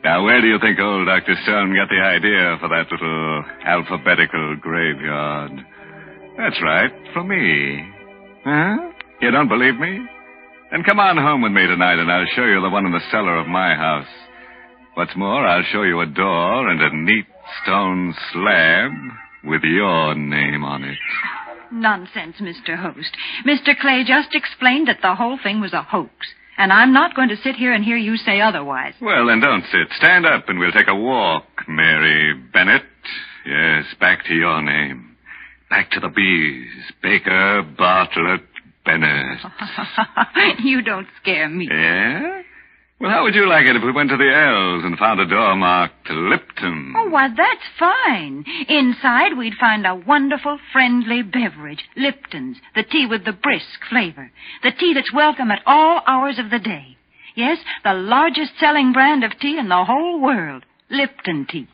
Now, where do you think old Dr. Stone got the idea for that little alphabetical graveyard? That's right, for me. Huh? You don't believe me? Then come on home with me tonight, and I'll show you the one in the cellar of my house. What's more, I'll show you a door and a neat stone slab with your name on it. Nonsense, Mr. Host. Mr. Clay just explained that the whole thing was a hoax. And I'm not going to sit here and hear you say otherwise. Well, then don't sit. Stand up and we'll take a walk, Mary Bennett. Yes, back to your name. Back to the B's. Baker Bartlett Bennett. You don't scare me. Yeah? Well, how would you like it if we went to the L's and found a door marked Lipton? Oh, why, that's fine. Inside, we'd find a wonderful, friendly beverage, Lipton's, the tea with the brisk flavor, the tea that's welcome at all hours of the day. Yes, the largest selling brand of tea in the whole world, Lipton tea.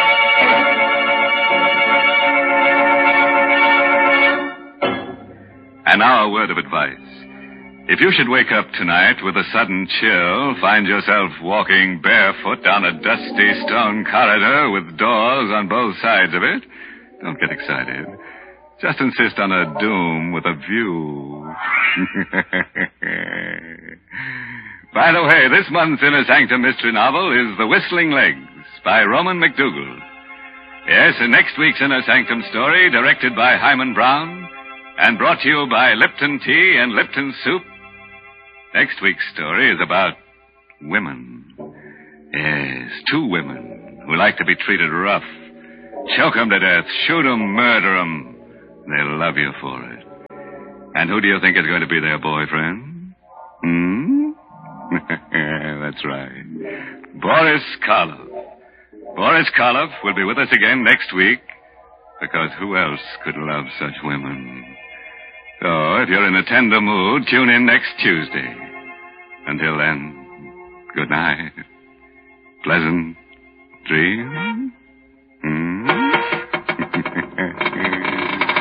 And now a word of advice. If you should wake up tonight with a sudden chill, find yourself walking barefoot down a dusty stone corridor with doors on both sides of it, don't get excited. Just insist on a doom with a view. By the way, this month's Inner Sanctum mystery novel is The Whistling Legs by Roman McDougall. Yes, and next week's Inner Sanctum story, directed by Hyman Brown and brought to you by Lipton Tea and Lipton Soup. Next week's story is about women. Yes, 2 women who like to be treated rough. Choke 'em to death, shoot 'em, murder 'em. They'll love you for it. And who do you think is going to be their boyfriend? That's right. Boris Karloff. Boris Karloff will be with us again next week, because who else could love such women? So, if you're in a tender mood, tune in next Tuesday. Until then, good night. Pleasant dreams.